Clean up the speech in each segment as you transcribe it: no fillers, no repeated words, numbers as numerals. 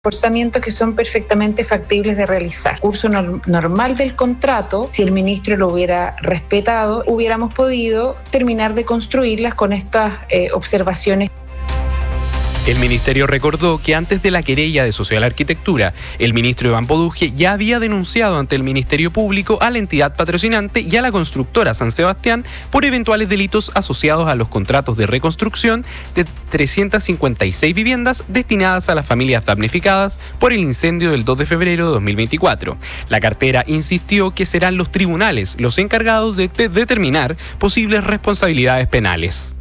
reforzamientos que son perfectamente factibles de realizar. Curso normal del contrato, si el ministro lo hubiera respetado, hubiéramos podido terminar de construirlas con estas observaciones. El ministerio recordó que antes de la querella de Social Arquitectura, el ministro Iván Poduje ya había denunciado ante el Ministerio Público a la entidad patrocinante y a la constructora San Sebastián por eventuales delitos asociados a los contratos de reconstrucción de 356 viviendas destinadas a las familias damnificadas por el incendio del 2 de febrero de 2024. La cartera insistió que serán los tribunales los encargados de determinar posibles responsabilidades penales.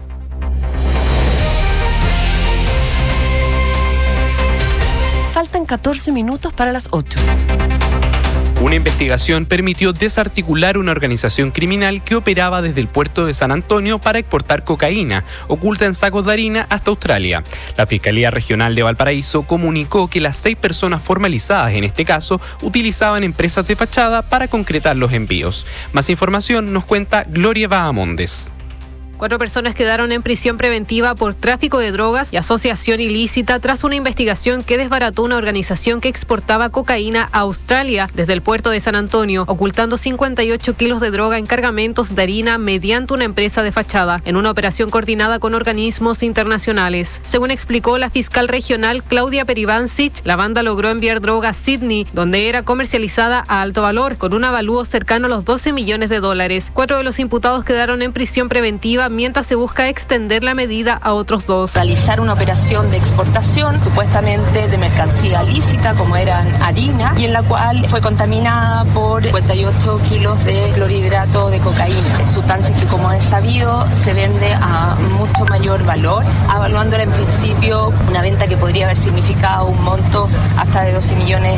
Faltan 14 minutos para las 8. Una investigación permitió desarticular una organización criminal que operaba desde el puerto de San Antonio para exportar cocaína, oculta en sacos de harina, hasta Australia. La Fiscalía Regional de Valparaíso comunicó que las 6 personas formalizadas en este caso utilizaban empresas de fachada para concretar los envíos. Más información nos cuenta Gloria Bahamondes. 4 personas quedaron en prisión preventiva por tráfico de drogas y asociación ilícita tras una investigación que desbarató una organización que exportaba cocaína a Australia desde el puerto de San Antonio, ocultando 58 kilos de droga en cargamentos de harina mediante una empresa de fachada, en una operación coordinada con organismos internacionales. Según explicó la fiscal regional Claudia Peribancic, la banda logró enviar droga a Sydney, donde era comercializada a alto valor, con un avalúo cercano a los $12 millones. 4 de los imputados quedaron en prisión preventiva mientras se busca extender la medida a otros 2. Realizar una operación de exportación, supuestamente de mercancía lícita, como eran harina, y en la cual fue contaminada por 58 kilos de clorhidrato de cocaína, sustancia que, como es sabido, se vende a mucho mayor valor, evaluándola en principio una venta que podría haber significado un monto hasta de $12 millones.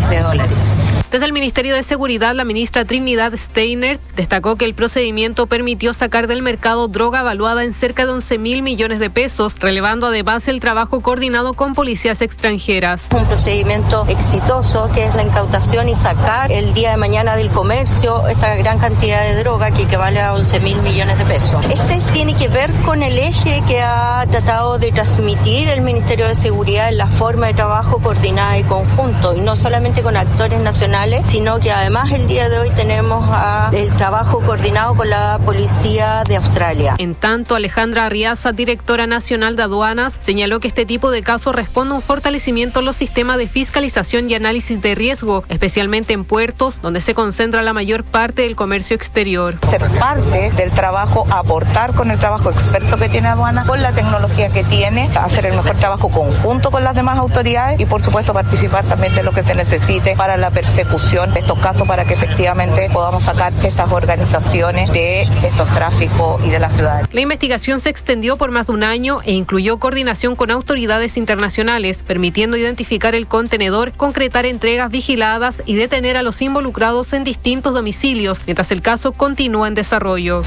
Desde el Ministerio de Seguridad, la ministra Trinidad Steiner destacó que el procedimiento permitió sacar del mercado droga evaluada en cerca de 11.000 millones de pesos, relevando además el trabajo coordinado con policías extranjeras. Un procedimiento exitoso que es la incautación y sacar el día de mañana del comercio esta gran cantidad de droga que equivale a 11.000 millones de pesos. Este tiene que ver con el eje que ha tratado de transmitir el Ministerio de Seguridad en la forma de trabajo coordinada y conjunto, y no solamente con actores nacionales, sino que además el día de hoy tenemos el trabajo coordinado con la Policía de Australia. En tanto, Alejandra Arriaza, directora nacional de aduanas, señaló que este tipo de casos responde a un fortalecimiento en los sistemas de fiscalización y análisis de riesgo, especialmente en puertos, donde se concentra la mayor parte del comercio exterior. Ser parte del trabajo, aportar con el trabajo experto que tiene aduana, con la tecnología que tiene, hacer el mejor trabajo conjunto con las demás autoridades y, por supuesto, participar también de lo que se necesite para la persecución de estos casos, para que efectivamente podamos sacar estas organizaciones de estos tráficos y de la ciudad. La investigación se extendió por más de un año e incluyó coordinación con autoridades internacionales, permitiendo identificar el contenedor, concretar entregas vigiladas y detener a los involucrados en distintos domicilios, mientras el caso continúa en desarrollo.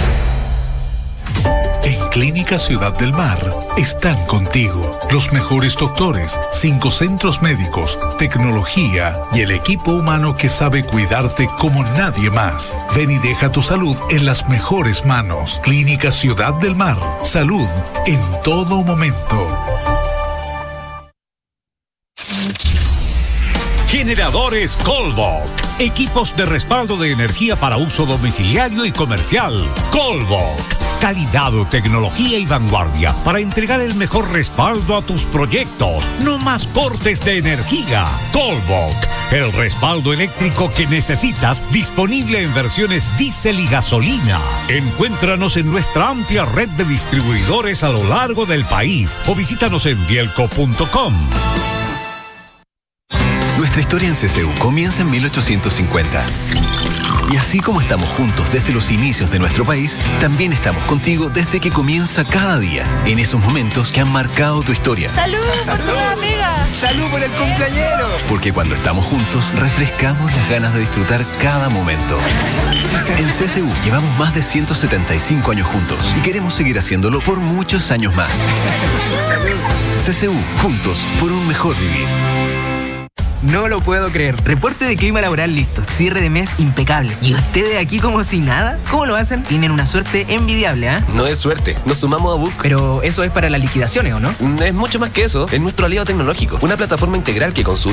En Clínica Ciudad del Mar están contigo los mejores doctores, 5 centros médicos, tecnología y el equipo humano que sabe cuidarte como nadie más. Ven y deja tu salud en las mejores manos. Clínica Ciudad del Mar. Salud en todo momento. Generadores Colbok. Equipos de respaldo de energía para uso domiciliario y comercial. Colbok. Calidad, tecnología y vanguardia para entregar el mejor respaldo a tus proyectos. No más cortes de energía. Colbok. El respaldo eléctrico que necesitas, disponible en versiones diésel y gasolina. Encuéntranos en nuestra amplia red de distribuidores a lo largo del país o visítanos en bielco.com. Nuestra historia en CCU comienza en 1850. Y así como estamos juntos desde los inicios de nuestro país, también estamos contigo desde que comienza cada día, en esos momentos que han marcado tu historia. ¡Salud por tu amiga! ¡Salud por el cumpleañero! Porque cuando estamos juntos, refrescamos las ganas de disfrutar cada momento. En CCU llevamos más de 175 años juntos y queremos seguir haciéndolo por muchos años más. CCU, juntos por un mejor vivir. No lo puedo creer. Reporte de clima laboral listo. Cierre de mes impecable. ¿Y ustedes aquí como si nada? ¿Cómo lo hacen? Tienen una suerte envidiable, ¿ah? No es suerte. Nos sumamos a Book. Pero eso es para las liquidaciones, ¿o no? Es mucho más que eso. Es nuestro aliado tecnológico. Una plataforma integral que con su